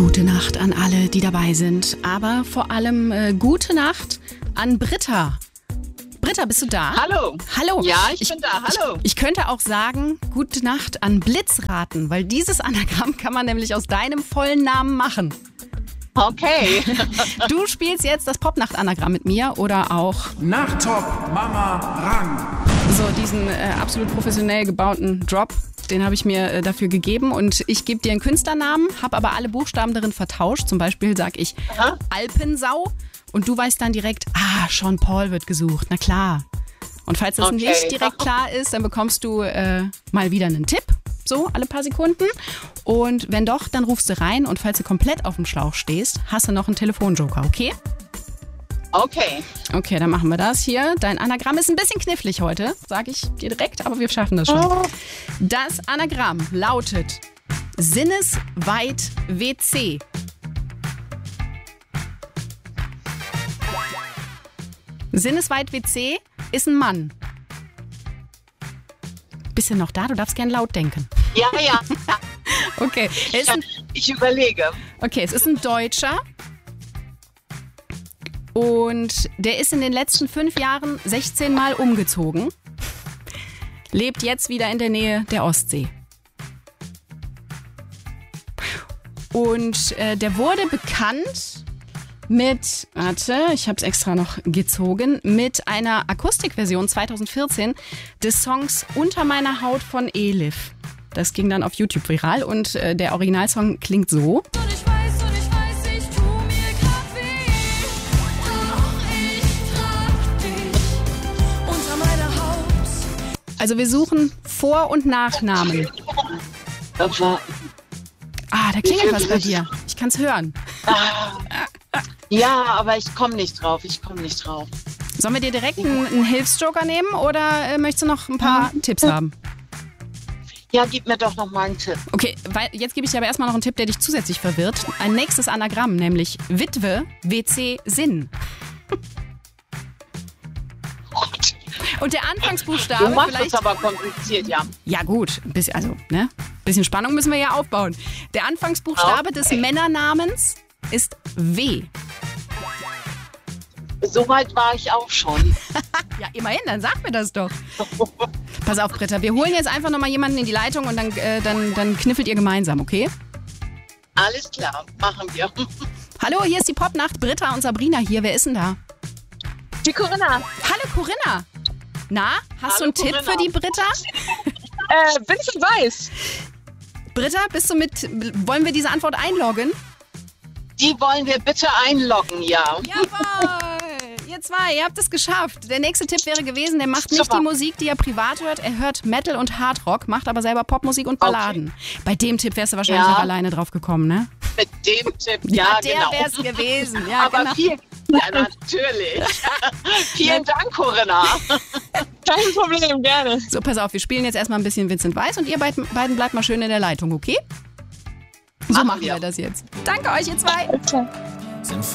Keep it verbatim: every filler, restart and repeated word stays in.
Gute Nacht an alle, die dabei sind. Aber vor allem äh, gute Nacht an Britta. Britta, bist du da? Hallo. Hallo. Ja, ich, ich bin da. Hallo. Ich, ich könnte auch sagen, gute Nacht an Blitzraten, weil dieses Anagramm kann man nämlich aus deinem vollen Namen machen. Okay. Du spielst jetzt das Popnacht-Anagramm mit mir oder auch Nachttop Mama Rang. So diesen äh, absolut professionell gebauten Drop, den habe ich mir äh, dafür gegeben und ich gebe dir einen Künstlernamen, habe aber alle Buchstaben darin vertauscht. Zum Beispiel sage ich Aha. Alpensau und du weißt dann direkt, ah, Sean Paul wird gesucht, na klar. Und falls das okay. nicht direkt klar ist, dann bekommst du äh, mal wieder einen Tipp, so alle paar Sekunden. Und wenn doch, dann rufst du rein und falls du komplett auf dem Schlauch stehst, hast du noch einen Telefonjoker, okay? Okay. Okay, dann machen wir das hier. Dein Anagramm ist ein bisschen knifflig heute, sage ich dir direkt, aber wir schaffen das schon. Oh. Das Anagramm lautet Sinnesweit W C. Sinnesweit W C ist ein Mann. Bist du noch da? Du darfst gern laut denken. Ja, ja. Okay. Ich, ein, ich überlege. Okay, es ist ein Deutscher. Und der ist in den letzten fünf Jahren sechzehn Mal umgezogen. Lebt jetzt wieder in der Nähe der Ostsee. Und äh, der wurde bekannt mit, warte, ich habe es extra noch gezogen, mit einer Akustikversion zwanzig vierzehn des Songs Unter meiner Haut von Elif. Das ging dann auf YouTube viral und äh, der Originalsong klingt so. Also wir suchen Vor- und Nachnamen. Ah, da klingelt was bei dir. Ich kann es hören. Ja, aber ich komme nicht drauf. Ich komme nicht drauf. Sollen wir dir direkt einen, einen Hilfsjoker nehmen oder äh, möchtest du noch ein paar hm. Tipps haben? Ja, gib mir doch noch mal einen Tipp. Okay, weil jetzt gebe ich dir aber erstmal noch einen Tipp, der dich zusätzlich verwirrt. Ein nächstes Anagramm, nämlich Witwe W C Sinn. Und der Anfangsbuchstabe. Du machst vielleicht. Das aber kompliziert, ja. Ja, gut. Ein bisschen, also, ne? Bisschen Spannung müssen wir ja aufbauen. Der Anfangsbuchstabe okay. des Männernamens ist W. Soweit war ich auch schon. Ja, immerhin, dann sag mir das doch. Pass auf, Britta, wir holen jetzt einfach nochmal jemanden in die Leitung und dann, äh, dann, dann kniffelt ihr gemeinsam, okay? Alles klar, machen wir. Hallo, hier ist die Popnacht. Britta und Sabrina hier. Wer ist denn da? Die Corinna. Hallo, Corinna. Na, hast Hallo, du einen Corinna. Tipp für die Britta? äh, Vincent Weiss. Britta, bist du mit, wollen wir diese Antwort einloggen? Die wollen wir bitte einloggen, ja. Jawohl, ihr zwei, ihr habt es geschafft. Der nächste Tipp wäre gewesen, der macht nicht Super. die Musik, die er privat hört. Er hört Metal und Hardrock, macht aber selber Popmusik und Balladen. Okay. Bei dem Tipp wärst du wahrscheinlich ja. auch alleine drauf gekommen, ne? Mit dem Tipp, ja, ja, der genau. wär's gewesen. Ja, aber genau. viel, ja, natürlich. Vielen Dank, Corinna. Kein Problem, gerne. So, pass auf, wir spielen jetzt erstmal ein bisschen Vincent Weiss und ihr beiden, beiden bleibt mal schön in der Leitung, okay? So machen, machen wir. wir das jetzt. Danke euch, ihr zwei. Okay.